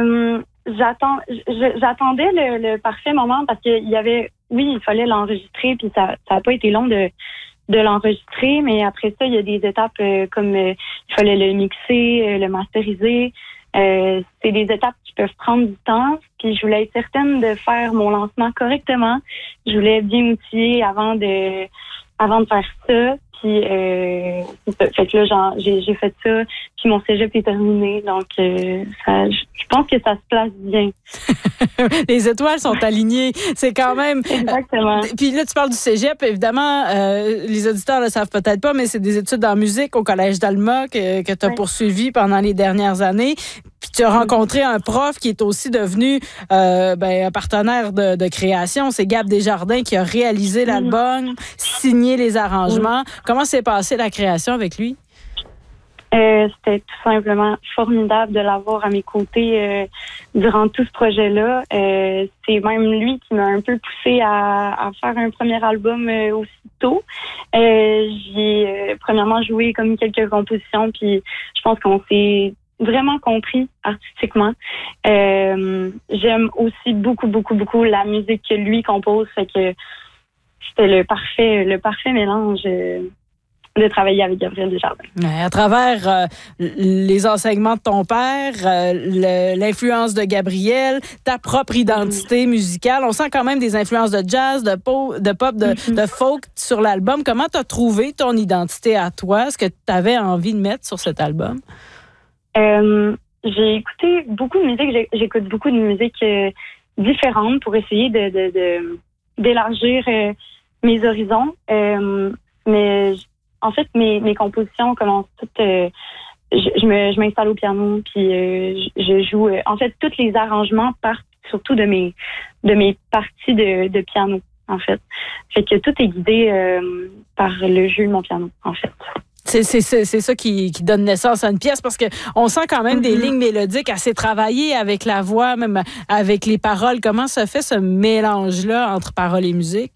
J'attendais le parfait moment parce qu'il y avait, oui, il fallait l'enregistrer, puis ça a pas été long de l'enregistrer, mais après ça, il y a des étapes comme il fallait le mixer, le masteriser. C'est des étapes qui peuvent prendre du temps, puis je voulais être certaine de faire mon lancement correctement. Je voulais bien m'outiller avant de faire ça. Puis, c'est ça. Fait que là, j'ai fait ça, puis mon cégep est terminé. Donc, je pense que ça se place bien. Les étoiles sont alignées. C'est quand même... Exactement. Puis là, tu parles du cégep. Évidemment, les auditeurs ne le savent peut-être pas, mais c'est des études en musique au Collège d'Alma que tu as poursuivi pendant les dernières années. Puis tu as rencontré un prof qui est aussi devenu un partenaire de création. C'est Gab Desjardins qui a réalisé l'album, signé les arrangements. Comment s'est passée la création avec lui? C'était tout simplement formidable de l'avoir à mes côtés durant tout ce projet-là. C'est même lui qui m'a un peu poussé à faire un premier album aussitôt. J'ai premièrement joué comme quelques compositions, puis je pense qu'on s'est vraiment compris artistiquement. J'aime aussi beaucoup, beaucoup, beaucoup la musique que lui compose. Fait que c'était le parfait mélange de travailler avec Gabriel Desjardins. À travers les enseignements de ton père, l'influence de Gabriel, ta propre identité musicale, on sent quand même des influences de jazz, de pop, de folk sur l'album. Comment tu as trouvé ton identité à toi? Est-ce que tu avais envie de mettre sur cet album? J'ai écouté beaucoup de musique. J'écoute beaucoup de musique différente pour essayer d'élargir mes horizons. Mais en fait, mes compositions commencent toutes... je m'installe au piano, puis je joue... en fait, tous les arrangements partent surtout de mes parties de piano, en fait. Fait que tout est guidé par le jeu de mon piano, en fait. C'est ça qui donne naissance à une pièce, parce que on sent quand même des lignes mélodiques assez travaillées avec la voix, même avec les paroles. Comment se fait ce mélange-là entre paroles et musique?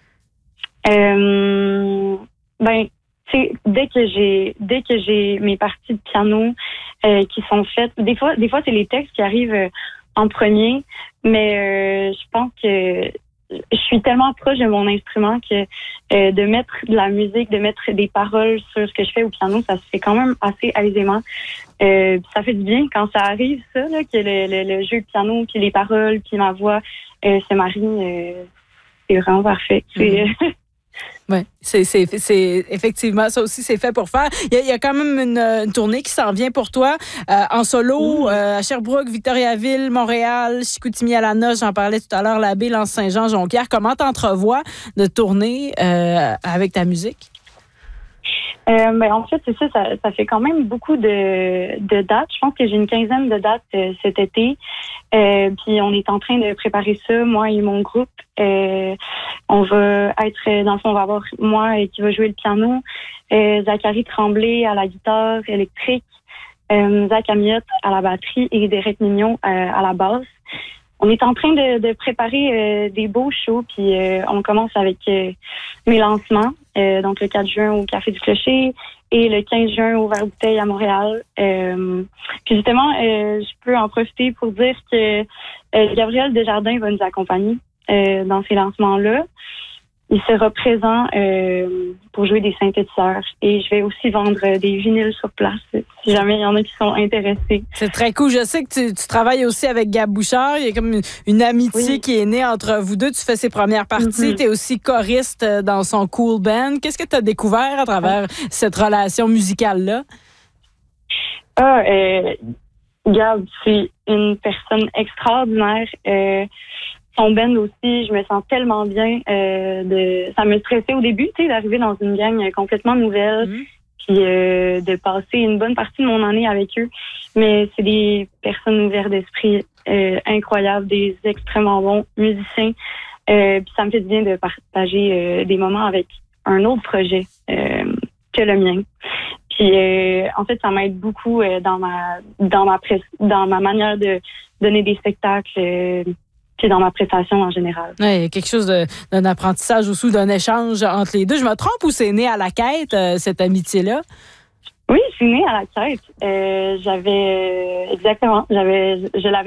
Dès que j'ai mes parties de piano qui sont faites, des fois c'est les textes qui arrivent en premier, mais je pense que je suis tellement proche de mon instrument que de mettre de la musique, de mettre des paroles sur ce que je fais au piano, ça se fait quand même assez aisément. Ça fait du bien quand ça arrive, ça, là, que le jeu de piano, puis les paroles, puis ma voix se marient. C'est vraiment parfait. Oui, c'est effectivement, ça aussi, c'est fait pour faire. Il y a quand même une tournée qui s'en vient pour toi, en solo, à Sherbrooke, Victoriaville, Montréal, Chicoutimi à la Noce, j'en parlais tout à l'heure, la Baie, L'Anse-Saint-Jean, Jonquière. Comment t'entrevois de tourner avec ta musique? En fait, c'est ça fait quand même beaucoup de dates. Je pense que j'ai une quinzaine de dates cet été. Puis on est en train de préparer ça, moi et mon groupe. On va être, dans le fond, on va avoir moi qui va jouer le piano, Zachary Tremblay à la guitare électrique, Zach Amiotte à la batterie et Derek Mignon à la basse. On est en train de préparer des beaux shows, puis on commence avec mes lancements. Donc le 4 juin au Café du Clocher et le 15 juin au Verre-Bouteille à Montréal. Puis justement, je peux en profiter pour dire que Gabriel Desjardins va nous accompagner dans ces lancements-là. Il sera présent pour jouer des synthétiseurs. Et je vais aussi vendre des vinyles sur place, si jamais il y en a qui sont intéressés. C'est très cool. Je sais que tu travailles aussi avec Gab Bouchard. Il y a comme une amitié qui est née entre vous deux. Tu fais ses premières parties. Tu es aussi choriste dans son cool band. Qu'est-ce que tu as découvert à travers cette relation musicale-là? Gab, c'est une personne extraordinaire. Son band aussi, je me sens tellement bien. Ça me stressait au début, tu sais, d'arriver dans une gang complètement nouvelle, puis de passer une bonne partie de mon année avec eux. Mais c'est des personnes ouvertes d'esprit incroyables, des extrêmement bons musiciens. Puis ça me fait du bien de partager des moments avec un autre projet que le mien. Puis en fait, ça m'aide beaucoup dans ma manière de donner des spectacles. Puis dans ma prestation en général. Ouais, il y a quelque chose d'un apprentissage aussi, d'un échange entre les deux. Je me trompe ou c'est né à la quête, cette amitié-là? Oui, c'est né à la quête. Exactement. Je l'avais